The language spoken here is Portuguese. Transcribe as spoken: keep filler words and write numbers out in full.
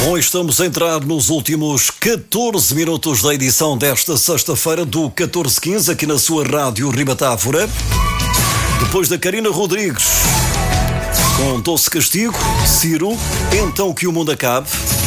Bom, estamos a entrar nos últimos catorze minutos da edição desta sexta-feira do catorze quinze aqui na sua rádio Ribatávora. Depois da Karina Rodrigues com Doce Castigo, Ciro, Então que o Mundo Acabe.